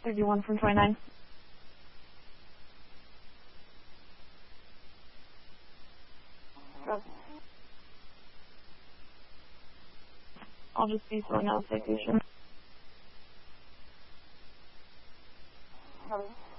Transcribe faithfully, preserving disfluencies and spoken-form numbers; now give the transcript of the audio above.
thirty-one from twenty-nine. Okay. I'll just be filling out a citation. Okay.